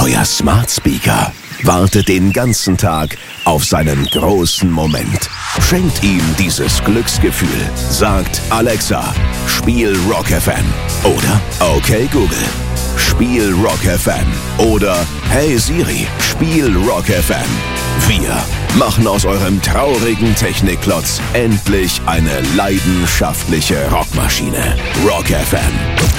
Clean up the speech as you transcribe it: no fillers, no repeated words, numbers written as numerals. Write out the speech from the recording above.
Euer Smart Speaker wartet den ganzen Tag auf seinen großen Moment. Schenkt ihm dieses Glücksgefühl. Sagt Alexa, spiel Rock FM. Oder okay Google, spiel Rock FM. Oder hey Siri, spiel Rock FM. Wir machen aus eurem traurigen Technikklotz endlich eine leidenschaftliche Rockmaschine. Rock FM.